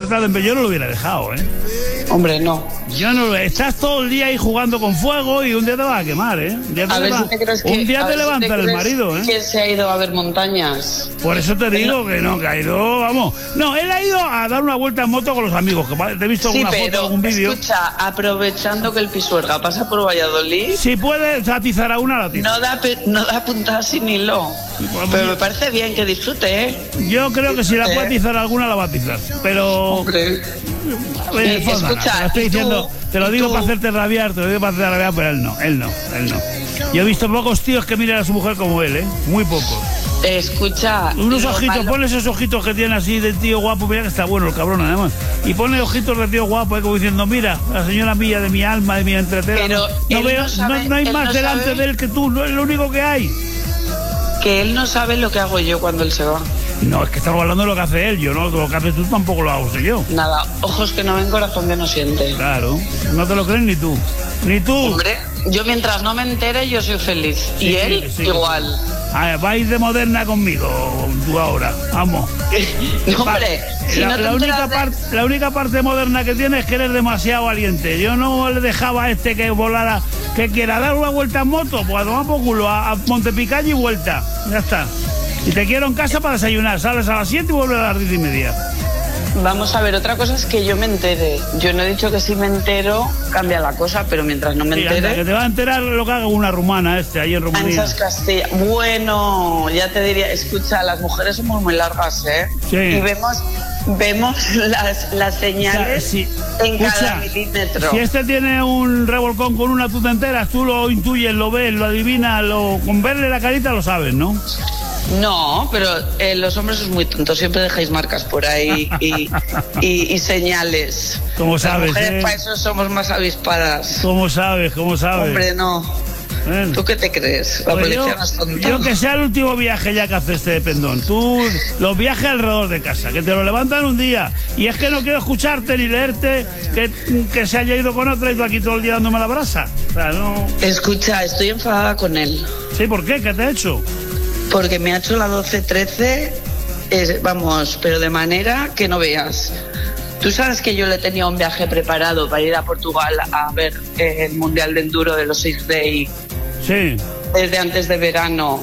despertado en yo no lo hubiera dejado, ¿eh? Hombre, no. Yo no lo... Estás todo el día ahí jugando con fuego y un día te vas a quemar, ¿eh? Un día te levanta el marido, ¿eh? Que se ha ido a ver montañas. Por eso te digo que no, que ha ido, vamos. No, él ha ido a dar una vuelta en moto con los amigos, que te he visto alguna foto, algún vídeo. Escucha, aprovechando que el Pisuerga pasa por Valladolid... Si puedes atizar a una, la tiza. No da puntada sin hilo. Pero me parece bien que disfrute, ¿eh? Yo creo que si la puede atizar alguna, la va a atizar. Pero... Hombre... Escucha, te lo digo para hacerte rabiar, pero él no. Yo he visto pocos tíos que miren a su mujer como él, ¿eh? Muy pocos. Escucha... Unos ojitos, pon esos ojitos que tiene así de tío guapo, mira que está bueno el cabrón además. Y pone ojitos de tío guapo, como diciendo, mira, la señora mía, de mi alma, de mi entretera. Pero no hay más delante de él que tú, no es lo único que hay. Que él no sabe lo que hago yo cuando él se va. No, es que estamos hablando de lo que hace él, yo no, lo que haces tú tampoco lo hago yo. Nada, ojos que no ven, corazón que no siente. Claro, no te lo crees ni tú. Ni tú. Hombre, yo mientras no me entere, yo soy feliz. Sí, y él, sí, igual. Va a ir de moderna conmigo, tú ahora, vamos. No, hombre, si la única parte moderna que tiene es que eres demasiado valiente. Yo no le dejaba a este que volara, que quiera dar una vuelta en moto, pues a tomar por culo, a Montepicayo y vuelta. Ya está. Y te quiero en casa para desayunar, sales a las 7 y vuelves a las 10:30. Vamos a ver, otra cosa es que yo me entere. Yo no he dicho que si me entero cambia la cosa, pero mientras no me entere... Anda, que te va a enterar lo que haga una rumana ahí en Rumanía. Anchas Castilla. Bueno, ya te diría, escucha, las mujeres somos muy largas, ¿eh? Sí. Y vemos las señales en cada milímetro. Si este tiene un revolcón con una tuta entera, tú lo intuyes, lo ves, lo adivinas, con verle la carita lo sabes, ¿no? No, pero los hombres sois muy tontos, siempre dejáis marcas por ahí y señales. ¿Cómo sabes? Las mujeres para eso somos más avispadas. ¿Cómo sabes? Hombre, no. Bueno. ¿Tú qué te crees? La policía no es tonta. Yo que sea el último viaje ya que hace este de pendón. Tú, los viajes alrededor de casa, que te lo levantan un día. Y es que no quiero escucharte ni leerte que se haya ido con otra y tú aquí todo el día dándome la brasa. O sea, no... Escucha, estoy enfadada con él. ¿Sí? ¿Por qué? ¿Qué te ha hecho? Porque me ha hecho la 12-13, vamos, pero de manera que no veas. Tú sabes que yo le tenía un viaje preparado para ir a Portugal a ver el Mundial de Enduro de los X-Day. Sí. Desde antes de verano.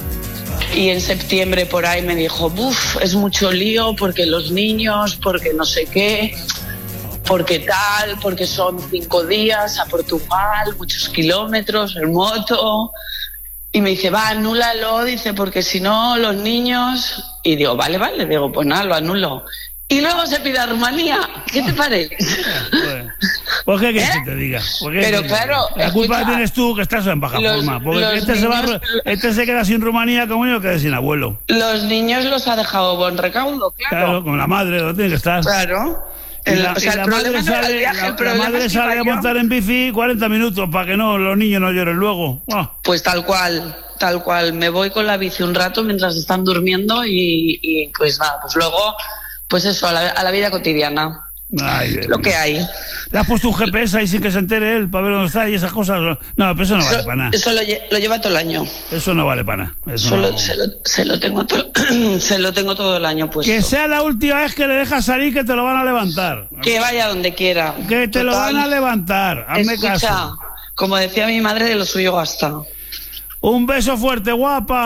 Y en septiembre por ahí me dijo, es mucho lío porque los niños, porque no sé qué, porque tal, porque son 5 días a Portugal, muchos kilómetros en moto... Y me dice, anúlalo, dice, porque si no, los niños... Y digo, vale, digo, pues nada, lo anulo. Y luego se pide a Rumanía, ¿qué te parece? ¿Por qué quieres que te diga? Pero claro... La culpa la tienes tú, que estás en baja forma. Porque este se queda sin Rumanía como yo quedé sin abuelo. Los niños los ha dejado buen recaudo, claro. Claro, con la madre, lo tiene que estar. Claro. La madre sale a montar en bici 40 minutos para que los niños no lloren luego. Pues tal cual. Me voy con la bici un rato mientras están durmiendo y pues nada, pues luego, pues eso, a la vida cotidiana. Ay, lo que hay. ¿Le has puesto un GPS ahí sin que se entere él para ver dónde está y esas cosas? No, pero eso no vale para nada. Eso lo lleva todo el año. Eso no vale para nada. Se lo tengo todo el año puesto. Que sea la última vez que le dejas salir, que te lo van a levantar. Que vaya donde quiera. Que te lo van a levantar. Hazme caso. Como decía mi madre, de lo suyo gasta. Un beso fuerte, guapa.